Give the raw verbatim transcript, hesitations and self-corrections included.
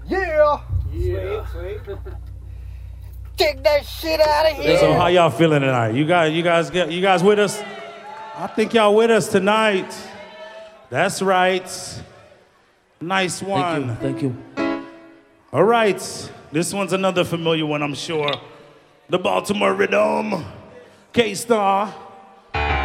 Yeah. Yeah. Sweet, sweet. Take that shit out of here. So how y'all feeling tonight? You guys, you guys, get, you guys with us? I think y'all with us tonight. That's right. Nice one. Thank you. Thank you. All right. This one's another familiar one, I'm sure. The Baltimore Rhythm. K-Star.